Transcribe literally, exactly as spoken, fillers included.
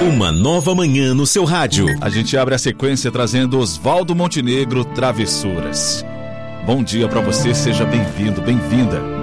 Uma nova manhã no seu rádio. A gente abre a sequência trazendo Oswaldo Montenegro, Travessuras. Bom dia pra você, seja bem-vindo, bem-vinda.